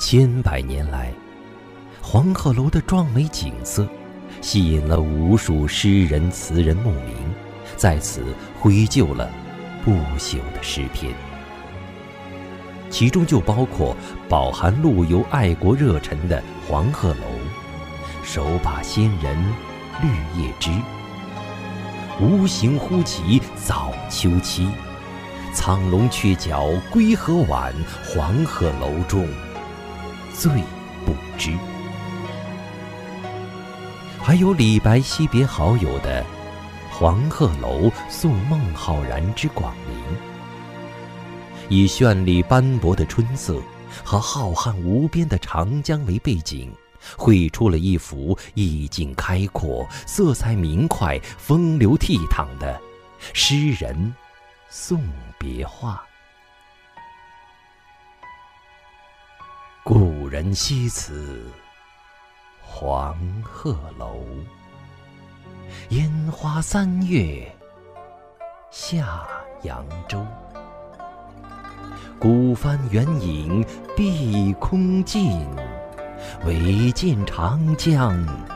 千百年来，黄鹤楼的壮美景色吸引了无数诗人词人慕名，在此绘就了不朽的诗篇，其中就包括饱含陆游爱国热忱的黄鹤楼、手把仙人绿叶枝、无形忽起早秋期、苍龙鹊角归河晚，黄鹤楼中最不知。还有李白惜别好友的黄鹤楼送孟浩然之广陵，以绚丽斑驳的春色和浩瀚无边的长江为背景，绘出了一幅意境开阔、色彩明快、风流倜傥的诗人送别画。故人西辞黄鹤楼，烟花3月下扬州。孤帆远影碧空尽，唯见长江